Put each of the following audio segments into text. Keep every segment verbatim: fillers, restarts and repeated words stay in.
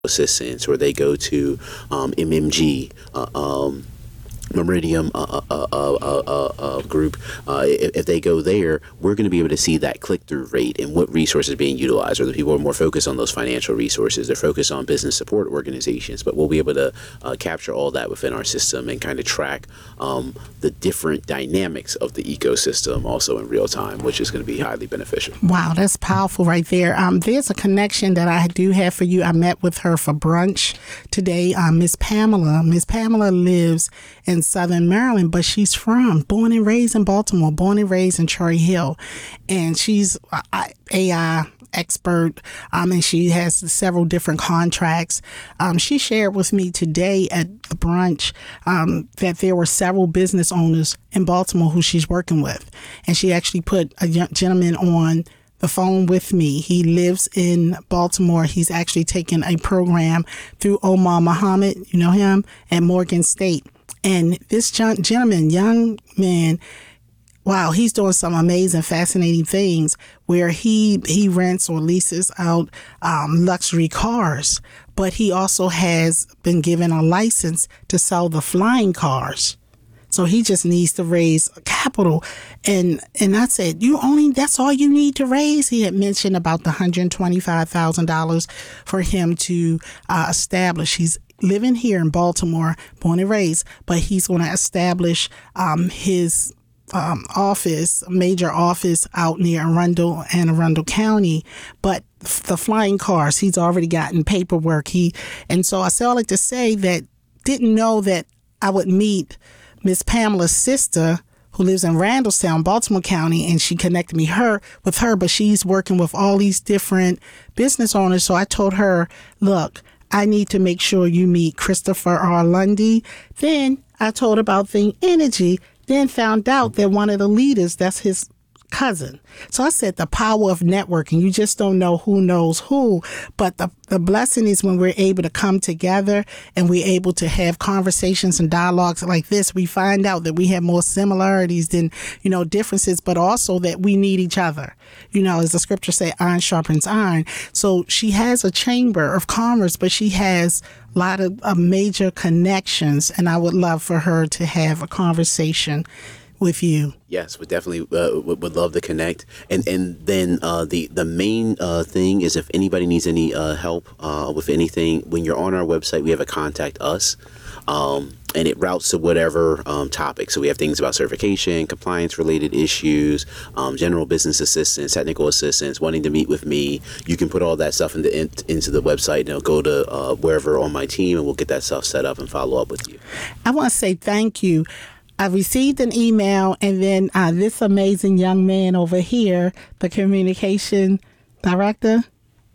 assistance, or they go to um, M M G, uh, um, Meridian uh, uh, uh, uh, uh, uh, group, uh, if, if they go there, we're going to be able to see that click-through rate and what resources are being utilized. Or the people are more focused on those financial resources. They're focused on business support organizations, but we'll be able to uh, capture all that within our system and kind of track um, the different dynamics of the ecosystem also in real time, which is going to be highly beneficial. Wow, that's powerful right there. Um, there's a connection that I do have for you. I met with her for brunch today. Uh, Miss Pamela. Miss Pamela lives in Southern Maryland, but she's from, born and raised in Baltimore, born and raised in Cherry Hill. And she's a A I expert, um, and she has several different contracts. Um, she shared with me today at the brunch um, that there were several business owners in Baltimore who she's working with. And she actually put a young gentleman on the phone with me. He lives in Baltimore. He's actually taken a program through Omar Muhammad, you know him, at Morgan State. And this gentleman, young man, wow, he's doing some amazing, fascinating things where he he rents or leases out um, luxury cars, but he also has been given a license to sell the flying cars. So he just needs to raise capital. And and I said, you only, that's all you need to raise? He had mentioned about the one hundred twenty-five thousand dollars for him to uh, establish. He's living here in Baltimore, born and raised, but he's going to establish um, his um, office, major office out near Arundel and Arundel County. But the flying cars, he's already gotten paperwork. He and so I say all like to say that didn't know that I would meet Miss Pamela's sister, who lives in Randallstown, Baltimore County, and she connected me her with her, but she's working with all these different business owners. So I told her, look, I need to make sure you meet Christopher R. Lundy. Then I told her about Thing Energy, then found out that one of the leaders, that's his cousin. So I said the power of networking. You just don't know who knows who. But the, the blessing is when we're able to come together and we're able to have conversations and dialogues like this, we find out that we have more similarities than, you know, differences, but also that we need each other. You know, as the scripture say, iron sharpens iron. So she has a chamber of commerce, but she has a lot of uh, major connections. And I would love for her to have a conversation with you. Yes, we definitely uh, would, would love to connect. And and then uh, the the main uh, thing is if anybody needs any uh, help uh, with anything, when you're on our website, we have a contact us, um, and it routes to whatever um, topic. So we have things about certification, compliance related issues, um, general business assistance, technical assistance, wanting to meet with me. You can put all that stuff into in, into the website and it'll go to uh, wherever on my team, and we'll get that stuff set up and follow up with you. I want to say thank you. I received an email, and then uh, this amazing young man over here, the communication director,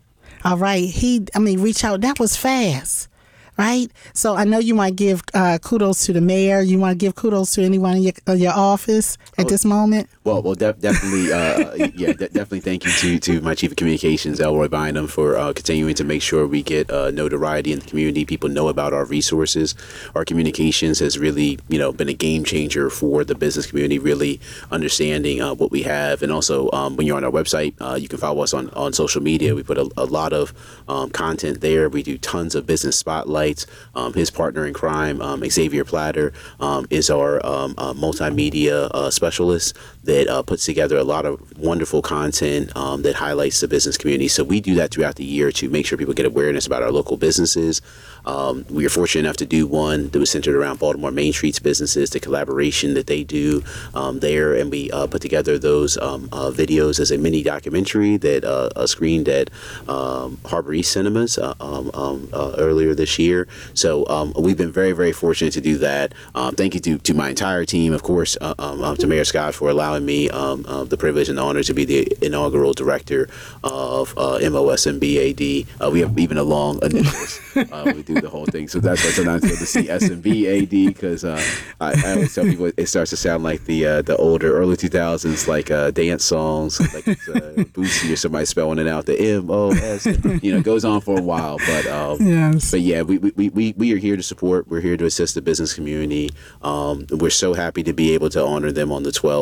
all right, he, I mean, reach out. That was fast, right? So I know you want to give uh, kudos to the mayor. You want to give kudos to anyone in your, uh, your office at oh, this moment? Well, well, de- definitely, uh, yeah, de- definitely. Thank you to, to my chief of communications, Elroy Bynum, for uh, continuing to make sure we get uh, notoriety in the community. People know about our resources. Our communications has really, you know, been a game changer for the business community. Really understanding uh, what we have, and also um, when you're on our website, uh, you can follow us on, on social media. We put a, a lot of um, content there. We do tons of business spotlights. Um, his partner in crime, um, Xavier Platter, um, is our um, uh, multimedia uh, specialist that uh, puts together a lot of wonderful content um, that highlights the business community. So we do that throughout the year to make sure people get awareness about our local businesses. Um, we are fortunate enough to do one that was centered around Baltimore Main Street's businesses, the collaboration that they do um, there, and we uh, put together those um, uh, videos as a mini documentary that uh, uh, screened at um, Harbor East Cinemas uh, um, um, uh, earlier this year. So um, we've been very, very fortunate to do that. Um, thank you to, to my entire team, of course, uh, um, uh, to Mayor Scott for allowing me um, uh, the privilege and the honor to be the inaugural director of uh, M O S M B A D. Uh, we have even a long initials. Uh, we do the whole thing. So that's why sometimes it's good to see S M B A D, because uh, I, I always tell people it starts to sound like the uh, the older early two thousands, like uh, dance songs, like it's uh, Boosie or somebody spelling it out, the M O S, you know, it goes on for a while. But um, yes. but yeah, we, we, we, we are here to support. We're here to assist the business community. Um, we're so happy to be able to honor them on the twelfth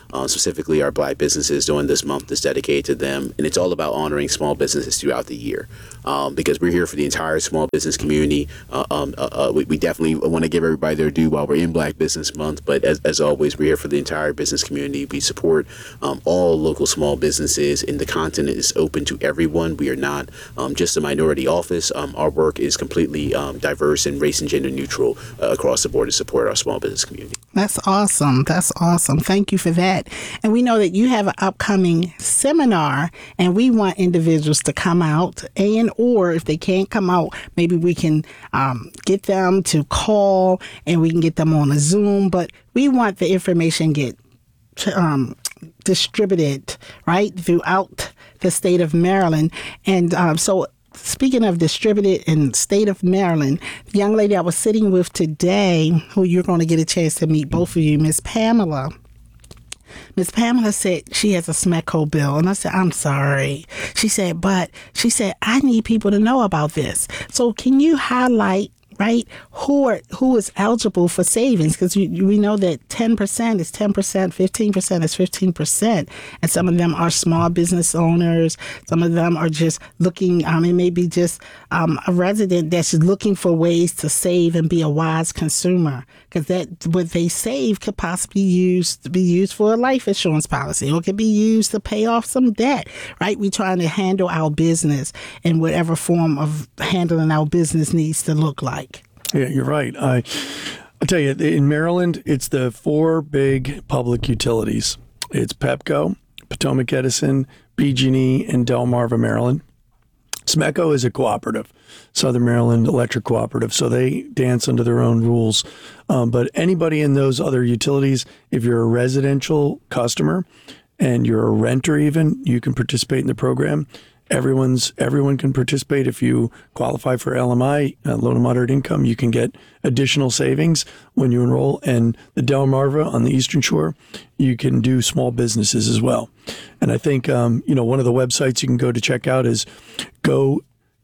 uh, specifically our Black businesses during this month is dedicated to them. And it's all about honoring small businesses throughout the year, um, because we're here for the entire small business community. Uh, um, uh, uh, we, we definitely want to give everybody their due while we're in Black Business Month. But as, as always, we're here for the entire business community. We support um, all local small businesses, and the continent is open to everyone. We are not um, just a minority office. Um, our work is completely um, diverse and race and gender neutral uh, across the board to support our small business community. That's awesome. That's awesome. Thank you for that. And we know that you have an upcoming seminar, and we want individuals to come out, and or if they can't come out, maybe we can um, get them to call and we can get them on a Zoom. But we want the information get um, distributed, right, throughout the state of Maryland. And um, so speaking of distributed in the state of Maryland, the young lady I was sitting with today, who you're going to get a chance to meet, both of you, Miss Pamela. Miss Pamela said she has a SMECO bill. And I said, I'm sorry. She said, but she said, I need people to know about this. So can you highlight, right, who are, who is eligible for savings? Because we know that ten percent is ten percent, fifteen percent is fifteen percent. And some of them are small business owners. Some of them are just looking, um, it may be just um, a resident that's looking for ways to save and be a wise consumer. Because that what they save could possibly use to be used for a life insurance policy, or it could be used to pay off some debt, right? We're trying to handle our business in whatever form of handling our business needs to look like. Yeah, you're right. I, I'll tell you, in Maryland, it's the four big public utilities. It's Pepco, Potomac Edison, B G and E, and Delmarva, Maryland. SMECO is a cooperative, Southern Maryland Electric Cooperative, so they dance under their own rules. Um, but anybody in those other utilities, if you're a residential customer and you're a renter even, you can participate in the program. Everyone's everyone can participate. If you qualify for L M I, uh, low to moderate income, you can get additional savings when you enroll. And the Delmarva on the Eastern Shore, you can do small businesses as well. And I think um, you know one of the websites you can go to check out is go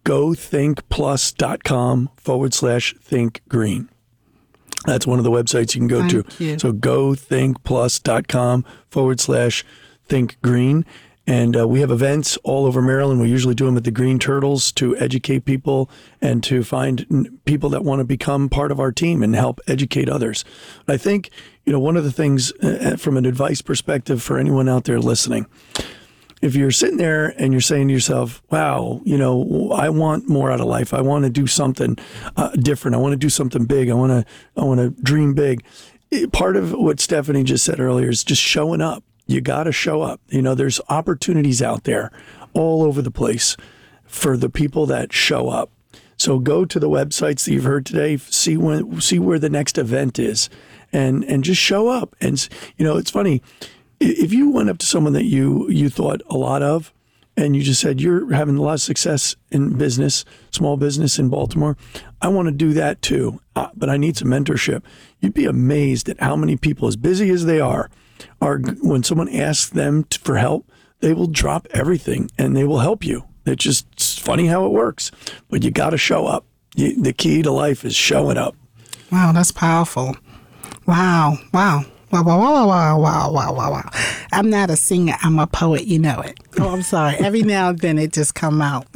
gothinkplus.com forward slash think green. That's one of the websites you can go Thank to. you. So gothinkplus.com forward slash think green. And uh, we have events all over Maryland. We usually do them at the Green Turtles to educate people and to find n- people that want to become part of our team and help educate others. I think, you know, one of the things uh, from an advice perspective for anyone out there listening, if you're sitting there and you're saying to yourself, wow, you know, I want more out of life. I want to do something uh, different. I want to do something big. I want to, I want to dream big. It, part of what Stephanie just said earlier is just showing up. You got to show up. You know, there's opportunities out there all over the place for the people that show up. So go to the websites that you've heard today, see when, see where the next event is, and and just show up. And, you know, it's funny. If you went up to someone that you, you thought a lot of, and you just said, you're having a lot of success in business, small business in Baltimore, I want to do that too, uh, but I need some mentorship. You'd be amazed at how many people, as busy as they are, are when someone asks them to, for help, they will drop everything and they will help you. It's just it's funny how it works, but you got to show up. You, the key to life is showing up. Wow, that's powerful. Wow, wow. Wow, wow, wow, wow, wow, wow, wow, wow. I'm not a singer. I'm a poet. You know it. Oh, I'm sorry. Every now and then it just come out.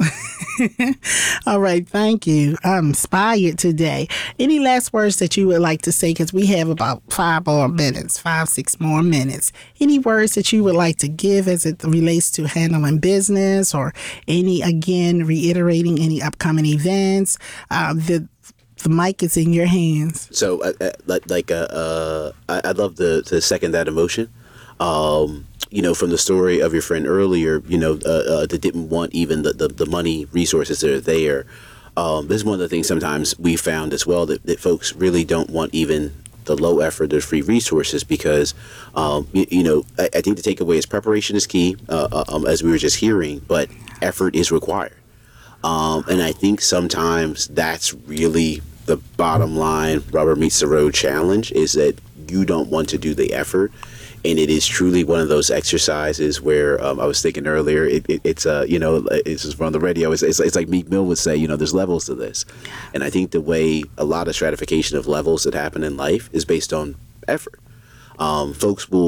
All right. Thank you. I'm inspired today. Any last words that you would like to say? Because we have about five more minutes, five, six more minutes. Any words that you would like to give as it relates to handling business, or any, again, reiterating any upcoming events? Uh, the The mic is in your hands. So, uh, uh, like, like uh, uh, I, I'd love to, to second that emotion. Um, you know, from the story of your friend earlier, you know, uh, uh, that didn't want even the, the, the money resources that are there. Um, this is one of the things sometimes we found as well, that, that folks really don't want even the low effort, the free resources, because, um, you, you know, I, I think the takeaway is preparation is key, uh, um, as we were just hearing, but effort is required. Um, and I think sometimes that's really the bottom line, rubber meets the road challenge, is that you don't want to do the effort. And it is truly one of those exercises where um, I was thinking earlier, it, it, it's, uh, you know, it's just on the radio. It's, it's, it's like Meek Mill would say, you know, there's levels to this. And I think the way a lot of stratification of levels that happen in life is based on effort. Um, folks will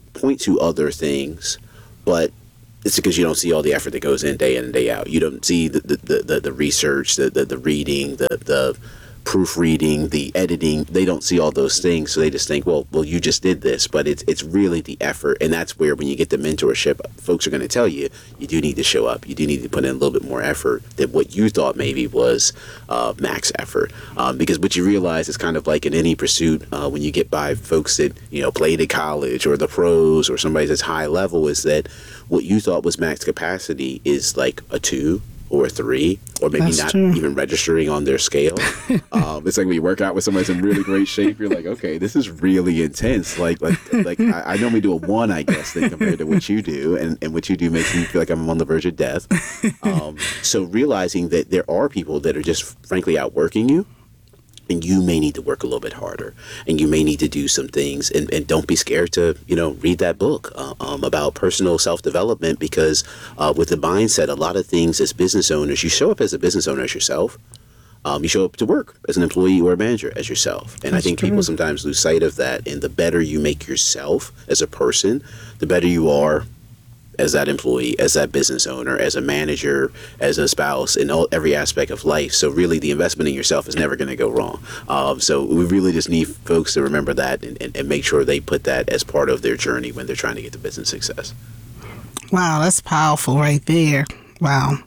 point to other things, but it's because you don't see all the effort that goes in day in and day out. You don't see the the, the, the research, the, the the reading, the the proofreading, the editing. They don't see all those things, so they just think, well, well, you just did this. But it's it's really the effort, and that's where when you get the mentorship, folks are going to tell you you do need to show up. You do need to put in a little bit more effort than what you thought maybe was uh, max effort. Um, because what you realize is kind of like in any pursuit, uh, when you get by folks that you know played at college or the pros or somebody that's high level, is that what you thought was max capacity is like a two or a three, or maybe That's not true. even registering on their scale. um, it's like when you work out with somebody that's in really great shape, you're like, okay, this is really intense. Like, like, like I, I normally do a one, I guess, thing compared to what you do, and, and what you do makes me feel like I'm on the verge of death. Um, so realizing that there are people that are just frankly outworking you, and you may need to work a little bit harder, and you may need to do some things, and, and don't be scared to, you know, read that book uh, um, about personal self-development, because uh, with the mindset, a lot of things as business owners, you show up as a business owner as yourself. Um, you show up to work as an employee or a manager as yourself. And That's I think true. people sometimes lose sight of that. And the better you make yourself as a person, the better you are as that employee, as that business owner, as a manager, as a spouse, in all, every aspect of life. So really the investment in yourself is never going to go wrong. Um, so we really just need folks to remember that and, and, and make sure they put that as part of their journey when they're trying to get to business success. Wow, that's powerful right there. Wow.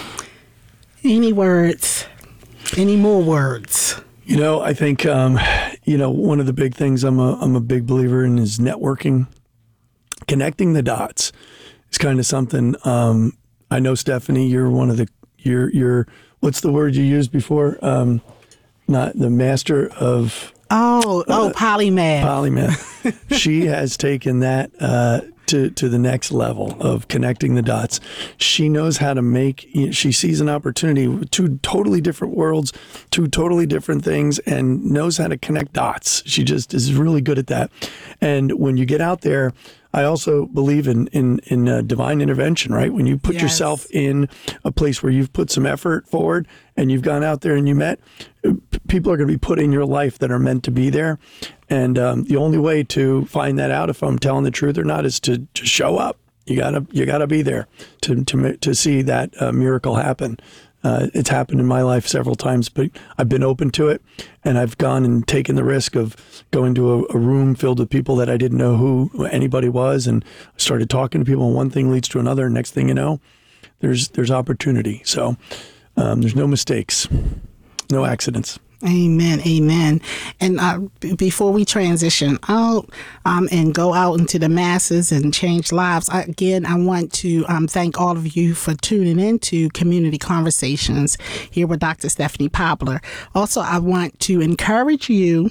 Any words? Any more words? You know, I think, um, you know, one of the big things I'm a, I'm a big believer in is networking, connecting the dots. It's kind of something, um, I know, Stephanie, you're one of the, you're, you're, what's the word you used before? Um, not the master of Oh, oh, polymath. polymath. She has taken that uh, to to the next level of connecting the dots. She knows how to make. You know, she sees an opportunity with two totally different worlds, two totally different things, and knows how to connect dots. She just is really good at that. And when you get out there, I also believe in in in uh, divine intervention. Right, when you put Yes. yourself in a place where you've put some effort forward and you've gone out there and you met, people are going to be put in your life that are meant to be there. And um, the only way to find that out, if I'm telling the truth or not, is to, to show up. You gotta you gotta be there to to to see that uh, miracle happen. Uh, it's happened in my life several times, but I've been open to it, and I've gone and taken the risk of going to a, a room filled with people that I didn't know who anybody was, and I started talking to people, and one thing leads to another. And next thing you know, there's there's opportunity. So um, there's no mistakes, no accidents. Amen, amen. And uh, b- before we transition out um, and go out into the masses and change lives, I, again, I want to um, thank all of you for tuning into Community Conversations here with Doctor Stephanie Poplar. Also, I want to encourage you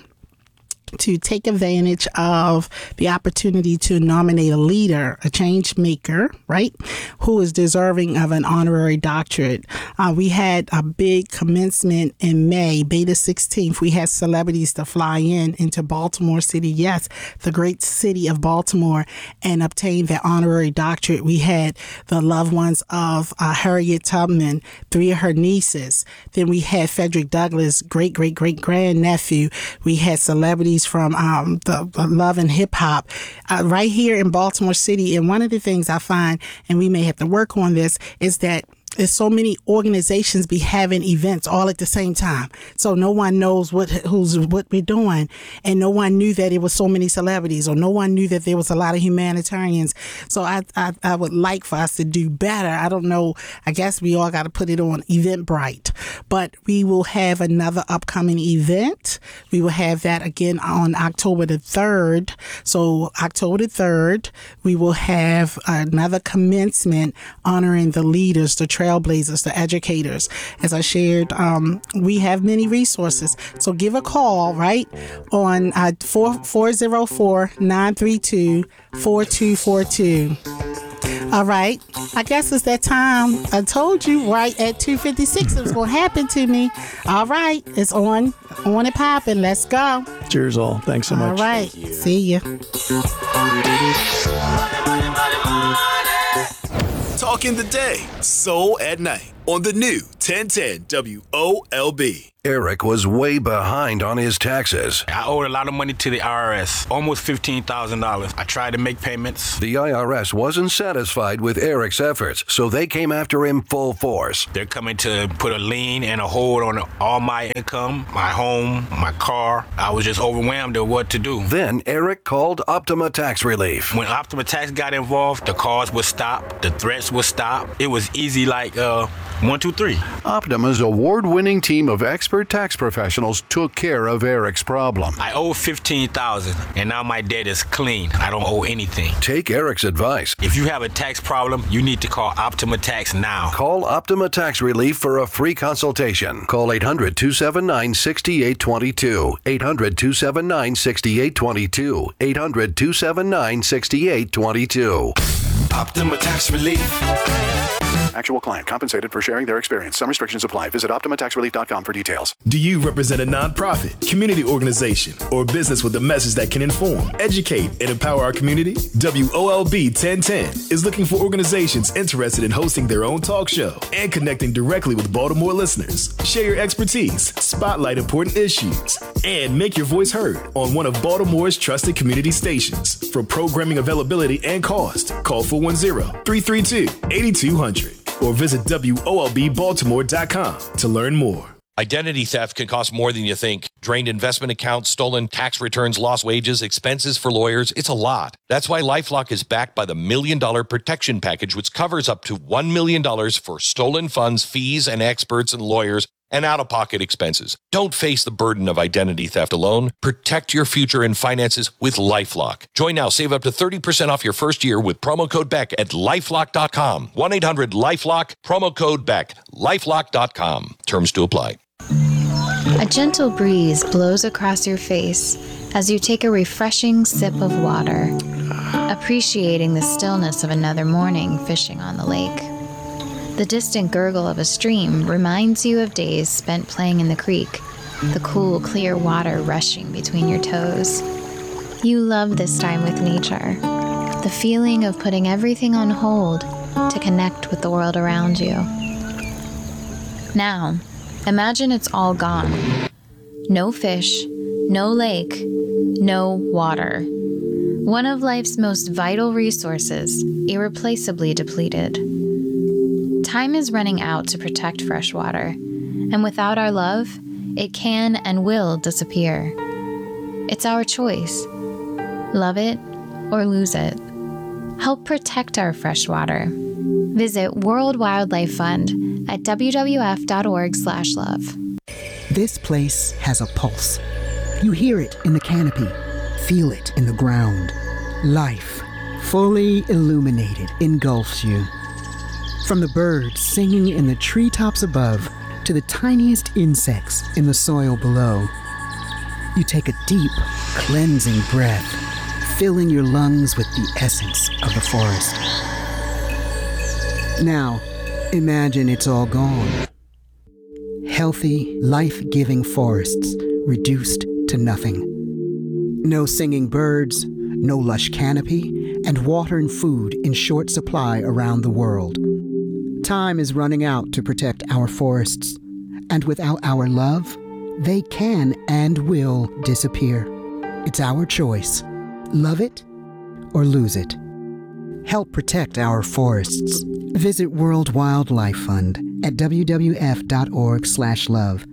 to take advantage of the opportunity to nominate a leader, a change maker, right, who is deserving of an honorary doctorate. Uh, we had a big commencement in May, May the sixteenth. We had celebrities to fly in into Baltimore City, yes, the great city of Baltimore, and obtain their honorary doctorate. We had the loved ones of uh, Harriet Tubman, three of her nieces. Then we had Frederick Douglass, great, great, great grandnephew. We had celebrities from um, the, the love and hip hop uh, right here in Baltimore City. And one of the things I find, and we may have to work on this, is that there's so many organizations be having events all at the same time. So no one knows what who's what we're doing. And no one knew that it was so many celebrities, or no one knew that there was a lot of humanitarians. So I I, I would like for us to do better. I don't know. I guess we all got to put it on Eventbrite. But we will have another upcoming event. We will have that again on October the third. So October the third, we will have another commencement honoring the leaders, the trailblazers, the educators. As I shared, um, we have many resources. So give a call, right, on uh, four zero four, nine three two, four two four two. All right. I guess it's that time. I told you right at two fifty-six it was going to happen to me. All right. It's on, on and popping. Let's go. Cheers all. Thanks so much. All right. See ya. Talking the day, soul at night. on the new ten ten W O L B. Eric was way behind on his taxes. I owed a lot of money to the I R S, almost fifteen thousand dollars. I tried to make payments. The I R S wasn't satisfied with Eric's efforts, so they came after him full force. They're coming to put a lien and a hold on all my income, my home, my car. I was just overwhelmed at what to do. Then Eric called Optima Tax Relief. When Optima Tax got involved, the calls would stop, the threats would stop. It was easy like uh, one, two, three. Optima's award-winning team of expert tax professionals took care of Eric's problem. I owe fifteen thousand dollars, and now my debt is clean. I don't owe anything. Take Eric's advice. If you have a tax problem, you need to call Optima Tax now. Call Optima Tax Relief for a free consultation. Call eight hundred, two seven nine, six eight two two. eight hundred, two seven nine, six eight two two. eight hundred, two seven nine, six eight two two. Optima Tax Relief. Actual client compensated for sharing their experience. Some restrictions apply. Visit optima tax relief dot com for details. Do you represent a nonprofit, community organization, or business with a message that can inform, educate, and empower our community? W O L B ten ten is looking for organizations interested in hosting their own talk show and connecting directly with Baltimore listeners. Share your expertise, spotlight important issues, and make your voice heard on one of Baltimore's trusted community stations. For programming availability and cost, call four one zero, three three two, eight two zero zero or visit W O L B baltimore dot com to learn more. Identity theft can cost more than you think. Drained investment accounts, stolen tax returns, lost wages, expenses for lawyers. It's a lot. That's why LifeLock is backed by the Million Dollar Protection Package, which covers up to one million dollars for stolen funds, fees, and experts and lawyers, and out-of-pocket expenses. Don't face the burden of identity theft alone. Protect your future and finances with LifeLock. Join now. Save up to thirty percent off your first year with promo code Beck at lifelock dot com. one eight hundred lifelock, promo code Beck, lifelock dot com. Terms to apply. A gentle breeze blows across your face as you take a refreshing sip of water, appreciating the stillness of another morning fishing on the lake. The distant gurgle of a stream reminds you of days spent playing in the creek, the cool, clear water rushing between your toes. You love this time with nature, the feeling of putting everything on hold to connect with the world around you. Now, imagine it's all gone. No fish, no lake, no water. One of life's most vital resources, irreplaceably depleted. Time is running out to protect fresh water, and without our love, it can and will disappear. It's our choice. Love it or lose it. Help protect our fresh water. Visit World Wildlife Fund at w w f dot org slash love. This place has a pulse. You hear it in the canopy, feel it in the ground. Life, fully illuminated, engulfs you. From the birds singing in the treetops above to the tiniest insects in the soil below. You take a deep, cleansing breath, filling your lungs with the essence of the forest. Now, imagine it's all gone. Healthy, life-giving forests reduced to nothing. No singing birds, no lush canopy, and water and food in short supply around the world. Time is running out to protect our forests, and without our love, they can and will disappear. It's our choice. Love it or lose it. Help protect our forests. Visit World Wildlife Fund at w w f dot org slash love.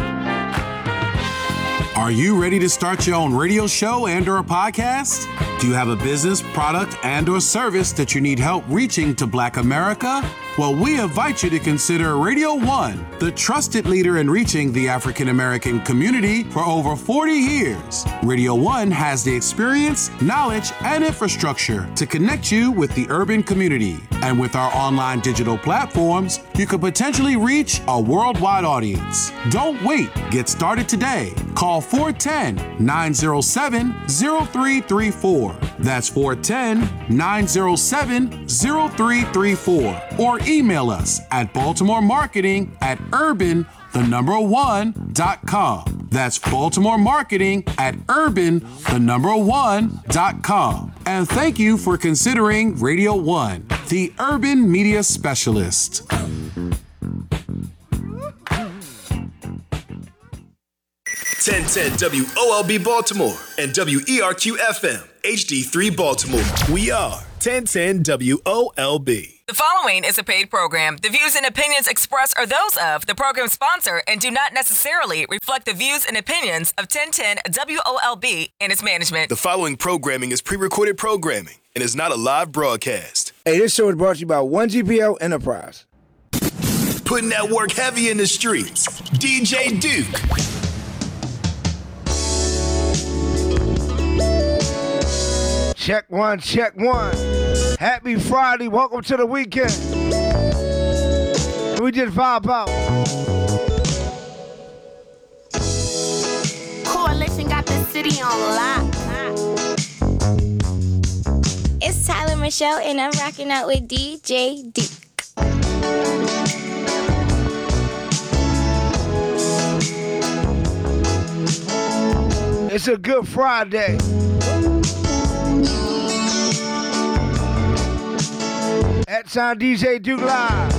Are you ready to start your own radio show and or a podcast? Do you have a business, product, and or service that you need help reaching to Black America? Well, we invite you to consider Radio One, the trusted leader in reaching the African American community for over forty years. Radio One has the experience, knowledge, and infrastructure to connect you with the urban community. And with our online digital platforms, you could potentially reach a worldwide audience. Don't wait. Get started today. Call four one zero, nine zero seven, zero three three four. That's four one zero, nine zero seven, zero three three four. Or email us at Baltimore Marketing at urban, the number one, dot com. That's Baltimore Marketing at urban, the number one, dot com. And thank you for considering Radio One, the urban media specialist. ten ten W O L B Baltimore and W E R Q F M, H D three Baltimore. We are ten ten W O L B. The following is a paid program. The views and opinions expressed are those of the program sponsor and do not necessarily reflect the views and opinions of ten ten W O L B and its management. The following programming is pre-recorded programming and is not a live broadcast. Hey, this show is brought to you by one G P L Enterprise. Putting that work heavy in the streets. D J Duke. Check one, check one. Happy Friday. Welcome to the weekend. We just vibe out. Coalition got the city on lock. It's Tyler Michelle, and I'm rocking out with D J Duke. It's a good Friday. At Sound D J Duke Live.